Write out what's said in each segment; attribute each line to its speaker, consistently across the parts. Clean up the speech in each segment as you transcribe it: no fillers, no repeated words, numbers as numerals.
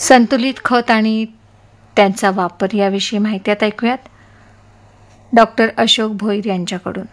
Speaker 1: संतुलित खत आणि त्यांचा वापर याविषयी माहिती आता ऐकूयात डॉक्टर अशोक भोईर यांच्याकडून.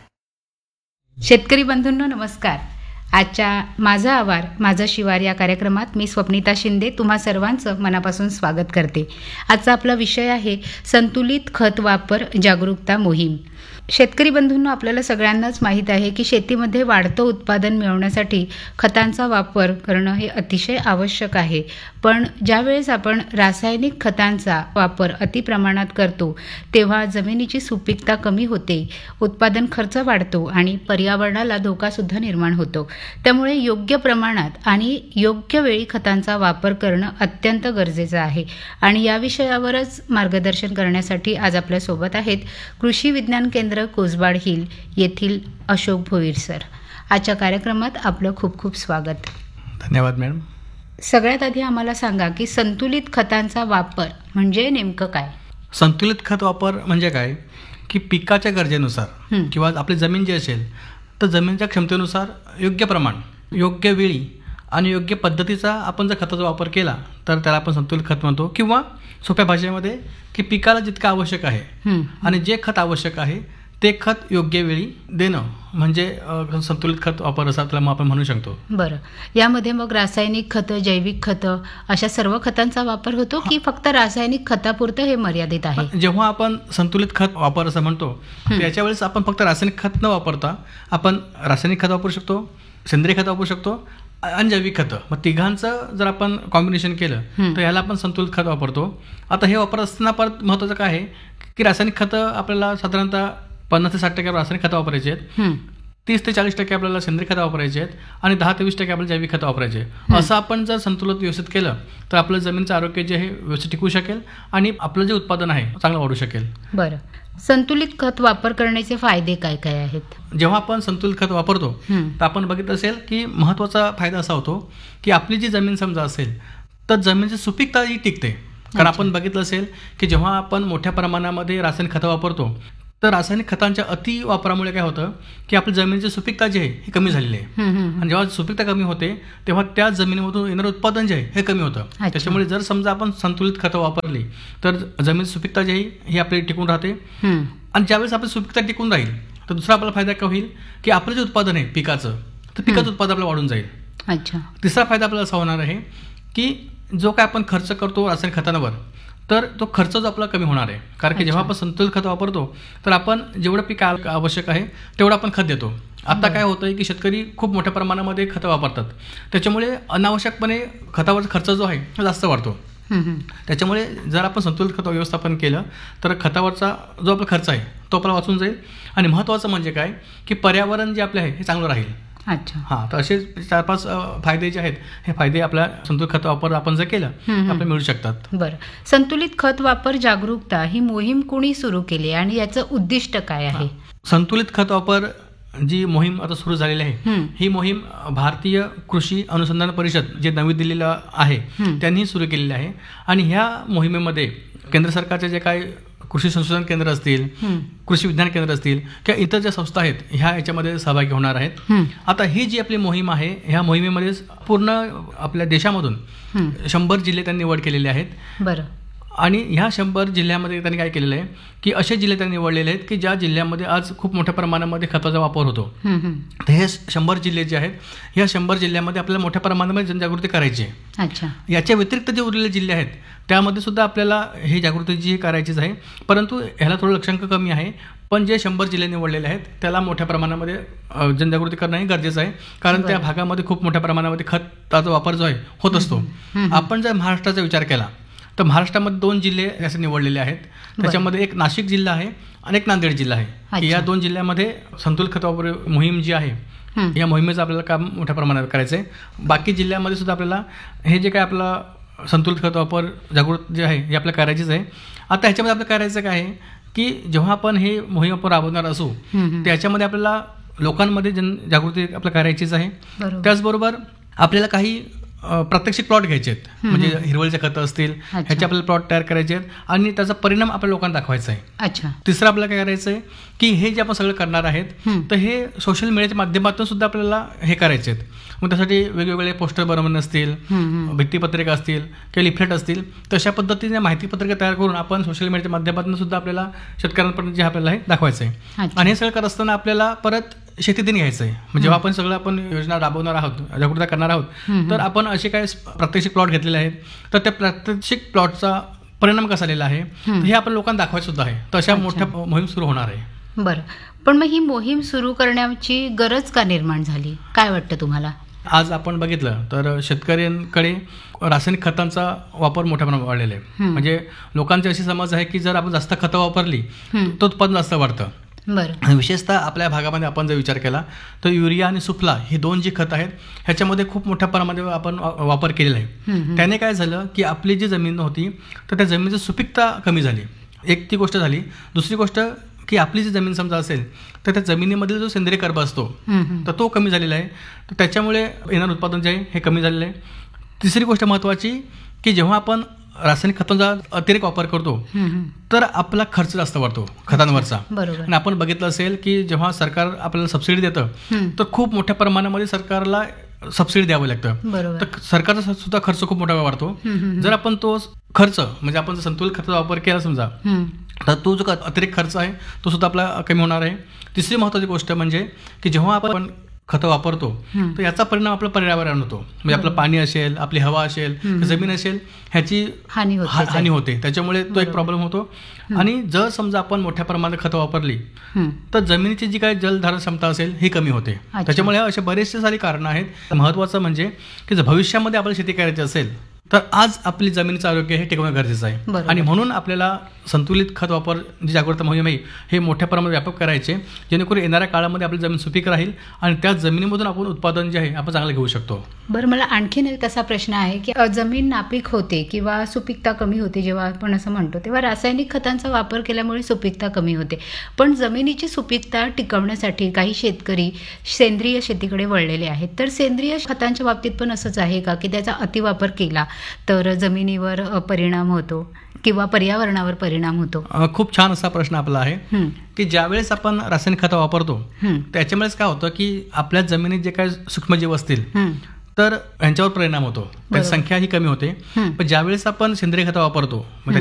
Speaker 2: शेतकरी बंधूंनो नमस्कार. आजच्या माझा आवार माझा शिवार या कार्यक्रमात मी स्वप्निता शिंदे तुम्हा सर्वांचं मनापासून स्वागत करते. आजचा आपला विषय आहे संतुलित खत वापर जागरूकता मोहीम. शेतकरी बंधूंनो, आपल्याला सगळ्यांनाच माहीत आहे की शेतीमध्ये वाढतं उत्पादन मिळवण्यासाठी खतांचा वापर करणं हे अतिशय आवश्यक आहे. पण ज्यावेळेस आपण रासायनिक खतांचा वापर अतिप्रमाणात करतो तेव्हा जमिनीची सुपीकता कमी होते, उत्पादन खर्च वाढतो आणि पर्यावरणाला धोकासुद्धा निर्माण होतो. त्यामुळे योग्य प्रमाणात आणि योग्य वेळी खतांचा वापर करणं अत्यंत गरजेचं आहे. आणि या विषयावरच मार्गदर्शन करण्यासाठी आज आपल्यासोबत आहेत कृषी विज्ञान केंद्र कोसबाड हिल येथील अशोक भोईर सर. आजच्या कार्यक्रमात आपलं खूप खूप स्वागत.
Speaker 3: धन्यवाद मॅडम.
Speaker 2: सगळ्यात आधी आम्हाला सांगा की संतुलित खतांचा वापर म्हणजे नेमकं काय?
Speaker 3: संतुलित खत वापर म्हणजे काय की पिकाच्या गरजेनुसार किंवा आपली जमीन जी असेल तर जमिनीच्या क्षमतेनुसार योग्य प्रमाण, योग्य वेळी आणि योग्य पद्धतीचा आपण जर खताचा वापर केला तर त्याला आपण संतुलित खत म्हणतो. किंवा सोप्या भाषेमध्ये की पिकाला जितकं आवश्यक आहे आणि जे खत आवश्यक आहे ते खत योग्य वेळी देणं म्हणजे संतुलित खत वापर असं त्याला आपण म्हणू शकतो.
Speaker 2: बरं, यामध्ये मग रासायनिक खतं, जैविक खतं अशा सर्व खतांचा वापर होतो की फक्त रासायनिक खतापुरतं हे मर्यादित आहे?
Speaker 3: जेव्हा आपण संतुलित खत वापर असं म्हणतो त्याच्या वेळेस आपण फक्त रासायनिक खत न वापरता आपण रासायनिक खत वापरू शकतो, सेंद्रिय खत वापरू शकतो आणि जैविक खतं. मग तिघांचं जर आपण कॉम्बिनेशन केलं तर ह्याला आपण संतुलित खत वापरतो. आता हे वापरत असताना परत महत्त्वाचं काय आहे की रासायनिक खतं आपल्याला साधारणतः 50 ते 60% रासायनिक खतं वापरायचे आहेत, 30 ते 40% आपल्याला सेंद्रिय खतं वापरायचे आहेत आणि 10 ते 20% आपल्याला जैविक खतं वापरायचे. असं आपण जर संतुलित व्यवस्थित केलं तर आपलं जमिनीचं आरोग्य जे आहे व्यवस्थित टिकू शकेल आणि आपलं जे उत्पादन आहे चांगलं वाढू शकेल.
Speaker 2: बरं, संतुलित खत वापर करण्याचे फायदे काय काय आहेत?
Speaker 3: जेव्हा आपण संतुलित खत वापरतो तर आपण बघितलं असेल की महत्त्वाचा फायदा असा होतो की आपली जी जमीन समजा असेल तर जमिनीची सुपीकता ही टिकते. कारण आपण बघितलं असेल की जेव्हा आपण मोठ्या प्रमाणामध्ये रासायनिक खतं वापरतो तर रासायनिक खतांच्या अति वापरामुळे काय होतं की आपली जमिनीची सुपीकता जी आहे ही कमी झालेली आहे. आणि जेव्हा सुपीकता कमी होते तेव्हा त्या जमिनीमधून येणारं उत्पादन जे आहे हे कमी होतं. त्याच्यामुळे जर समजा आपण संतुलित खतं वापरली तर जमिनीची सुपीकता जी आहे ही आपली टिकून राहते. आणि ज्यावेळेस आपली सुपीकता टिकून राहील तर दुसरा आपल्याला फायदा काय होईल की आपलं जे उत्पादन आहे पिकाचं तर पिकाचं उत्पादन आपलं वाढून जाईल.
Speaker 2: अच्छा.
Speaker 3: तिसरा फायदा आपल्याला असा होणार आहे की जो काय आपण खर्च करतो रासायनिक खतांवर तर तो खर्च जो आपला कमी होणार आहे. कारण की जेव्हा आपण संतुलित खत वापरतो तर आपण जेवढं पीक आवश्यक आहे तेवढं आपण खत देतो. आता काय होतंय की शेतकरी खूप मोठ्या प्रमाणामध्ये खतं वापरतात, त्याच्यामुळे अनावश्यकपणे खतावरचा खर्च जो आहे तो जास्त वाढतो. त्याच्यामुळे जर आपण संतुलित खत व्यवस्थापन केलं तर खतावरचा जो आपला खर्च आहे तो आपला वाचून जाईल. आणि महत्त्वाचं म्हणजे काय की पर्यावरण जे आपले आहे हे चांगलं राहील.
Speaker 2: अच्छा.
Speaker 3: हां, तर असे 4-5 फायदे जे आहेत हे फायदे आपल्या संतुलित खत वापर आपण जर केलं तर आपल्याला मिळू शकतात.
Speaker 2: बरं, संतुलित खत वापर जागरूकता ही मोहीम कोणी सुरू केली आणि याचं उद्दिष्ट काय आहे?
Speaker 3: संतुलित खत वापर जी मोहीम आता सुरू झालेली आहे ही मोहीम भारतीय कृषी अनुसंधान परिषद जे नवी दिल्लीला आहे त्यांनी सुरू केलेली आहे. आणि ह्या मोहिमेमध्ये केंद्र सरकारचे जे काय कृषी संशोधन केंद्र असतील, कृषी विज्ञान केंद्र असतील किंवा इतर ज्या संस्था आहेत ह्या याच्यामध्ये सहभागी होणार आहेत. आता ही जी आपली मोहीम आहे ह्या मोहिमेमध्ये पूर्ण आपल्या देशामधून 100 जिल्हे त्यांनी निवड केलेले आहेत.
Speaker 2: बरं.
Speaker 3: आणि ह्या 100 जिल्ह्यामध्ये त्यांनी काय केलेलं आहे की असे जिल्हे त्यांनी निवडलेले आहेत की ज्या जिल्ह्यामध्ये आज खूप मोठ्या प्रमाणामध्ये खताचा वापर होतो. तर हे 100 जिल्हे जे आहेत ह्या 100 जिल्ह्यामध्ये आपल्याला मोठ्या प्रमाणामध्ये जनजागृती करायची आहे.
Speaker 2: अच्छा.
Speaker 3: याच्या व्यतिरिक्त जे उरलेले जिल्हे आहेत त्यामध्ये सुद्धा आपल्याला हे जागृती जी करायचीच आहे, परंतु ह्याला थोडं लक्षांक कमी आहे. पण जे 100 जिल्हे निवडलेले आहेत त्याला मोठ्या प्रमाणामध्ये जनजागृती करणं हे गरजेचं आहे. कारण त्या भागामध्ये खूप मोठ्या प्रमाणामध्ये खताचा वापर जो आहे होत असतो. आपण जर महाराष्ट्राचा विचार केला तर महाराष्ट्रामध्ये 2 जिल्हे असे निवडलेले आहेत. त्याच्यामध्ये एक नाशिक जिल्हा आहे आणि एक नांदेड जिल्हा आहे. या 2 जिल्ह्यामध्ये संतुलित खत वापर मोहीम जी आहे या मोहिमेचं आपल्याला काम मोठ्या प्रमाणात करायचं आहे. बाकी जिल्ह्यामध्ये सुद्धा आपल्याला हे जे काय आपला संतुलित खत वापर जागृत जे आहे हे आपल्याला करायचीच आहे. आता ह्याच्यामध्ये आपल्याला करायचं काय आहे की जेव्हा आपण हे मोहीम आपण राबवणार असू त्याच्यामध्ये आपल्याला लोकांमध्ये जनजागृती आपल्याला करायचीच आहे. त्याचबरोबर आपल्याला काही प्रात्यक्षिक प्लॉट घ्यायचे आहेत, म्हणजे हिरवळीचे खतं असतील ह्याचे आपल्याला प्लॉट तयार करायचे आहेत आणि त्याचा परिणाम आपल्या लोकांना दाखवायचा आहे.
Speaker 2: अच्छा.
Speaker 3: तिसरं आपल्याला काय करायचं आहे की हे जे आपण सगळं करणार आहेत तर हे सोशल मीडियाच्या माध्यमातून सुद्धा आपल्याला हे करायचे आहेत. मग त्यासाठी वेगवेगळे पोस्टर बनवणे असतील, भित्तीपत्रिका असतील किंवा लिफलेट असतील, तशा पद्धतीने माहितीपत्रिका तयार करून आपण सोशल मीडियाच्या माध्यमातून सुद्धा आपल्याला शेतकऱ्यांपर्यंत जे आपल्याला हे दाखवायचं आहे. आणि हे सगळं करत असताना आपल्याला परत शेती दिन घ्यायचं आहे. म्हणजे जेव्हा आपण सगळं आपण योजना राबवणार आहोत, जागरूकता करणार आहोत, तर आपण असे काय प्रात्यक्षिक प्लॉट घेतलेले आहेत, तर त्या प्रात्यक्षिक प्लॉटचा परिणाम कसा आलेला आहे हे आपण लोकांना दाखवायचं सुद्धा आहे. तर अशा मोठ्या मोहीम सुरू होणार आहे.
Speaker 2: बरं, पण मग ही मोहीम सुरू करण्याची गरज का निर्माण झाली, काय वाटतं तुम्हाला?
Speaker 3: आज आपण बघितलं तर शेतकऱ्यांकडे रासायनिक खतांचा वापर मोठ्या प्रमाणात वाढलेला आहे. म्हणजे लोकांची अशी समज आहे की जर आपण जास्त खतं वापरली तर उत्पादन जास्त वाढतं.
Speaker 2: बरं.
Speaker 3: आणि विशेषतः आपल्या भागामध्ये आपण जर विचार केला तर युरिया आणि सुफला ही दोन जी खतं आहेत ह्याच्यामध्ये खूप मोठ्या प्रमाणामध्ये आपण वापर केलेला आहे. त्याने काय झालं की आपली जी जमीन होती तर त्या जमिनीची सुपीकता कमी झाली. एक ती गोष्ट झाली. दुसरी गोष्ट की आपली जी जमीन समजा असेल तर त्या जमिनीमधील जो सेंद्रिय कर्ब असतो तर तो कमी झालेला आहे. तर त्याच्यामुळे येणारं उत्पादन जे आहे हे कमी झालेलं आहे. तिसरी गोष्ट महत्त्वाची की जेव्हा आपण रासायनिक खतांचा अतिरेक वापर करतो तर आपला खर्च जास्त वाढतो खतांवरचा. आणि आपण बघितलं असेल की जेव्हा सरकार आपल्याला सबसिडी देतं तर खूप मोठ्या प्रमाणामध्ये सरकारला सबसिडी द्यावं लागतं. तर सरकारचा सुद्धा खर्च खूप मोठा वाढतो. जर आपण तो खर्च म्हणजे आपण जर संतुलित खताचा वापर केला समजा तर तो जो अतिरिक्त खर्च आहे तो सुद्धा आपला कमी होणार आहे. तिसरी महत्त्वाची गोष्ट म्हणजे की जेव्हा आपण खतं वापरतो तर याचा परिणाम आपल्या पर्यावरण होतो. म्हणजे आपलं पाणी असेल, आपली हवा असेल, जमीन असेल, ह्याची हानी होते. त्याच्यामुळे तो एक प्रॉब्लेम होतो. आणि जर समजा आपण मोठ्या प्रमाणात खतं वापरली तर जमिनीची जी काही जलधारण क्षमता असेल ही कमी होते. त्याच्यामुळे असे बरेचसे सारी कारणं आहेत. महत्त्वाचं म्हणजे की जर भविष्यामध्ये आपल्याला शेती करायची असेल तर आज आपली जमिनीचं आरोग्य हे टिकवणं गरजेचं आहे. आणि म्हणून आपल्याला संतुलित खत वापर जी जागरूकता मोहीम आहे हे मोठ्या प्रमाणात व्यापक करायचे, जेणेकरून येणाऱ्या काळामध्ये आपली जमीन सुपीक राहील आणि त्या जमिनीमधून आपण उत्पादन जे आहे आपण चांगलं घेऊ शकतो.
Speaker 2: बरं, मला आणखीन एक तसा प्रश्न आहे की जमीन नापीक होते किंवा सुपीकता कमी होते जेव्हा आपण असं म्हणतो तेव्हा रासायनिक खतांचा वापर केल्यामुळे सुपीकता कमी होते. पण जमिनीची सुपीकता टिकवण्यासाठी काही शेतकरी सेंद्रिय शेतीकडे वळलेले आहेत. तर सेंद्रिय खतांच्या बाबतीत पण असंच आहे का की त्याचा अतिवापर केला तर जमिनीवर परिणाम होतो किंवा पर्यावरणावर परिणाम होतो?
Speaker 3: खूप छान असा प्रश्न आपला आहे की ज्यावेळेस आपण रासायनिक खतं वापरतो त्याच्यामुळेच काय होतं की आपल्या जमिनीत जे काही सूक्ष्मजीव असतील तर यांच्यावर परिणाम होतो. त्याची संख्या ही कमी होते. पण ज्यावेळेस आपण सेंद्रिय खतं वापरतो